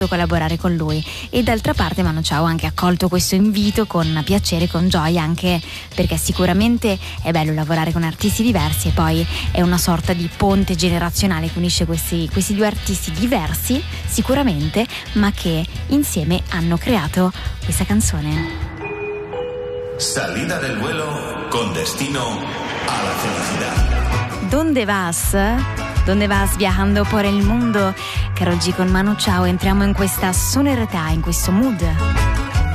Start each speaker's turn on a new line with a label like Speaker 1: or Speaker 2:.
Speaker 1: collaborare con lui. E d'altra parte Manu Chao ha anche accolto questo invito con piacere, con gioia, anche perché sicuramente è bello lavorare con artisti diversi e poi è una sorta di ponte generazionale che unisce questi due artisti diversi sicuramente, ma che insieme hanno creato questa canzone.
Speaker 2: Salida del vuelo con destino a la felicidad.
Speaker 1: ¿Dónde vas? ¿Dónde vas viajando por el mundo? Karol G con Manu Chao, entriamo in questa sonorità, in questo mood.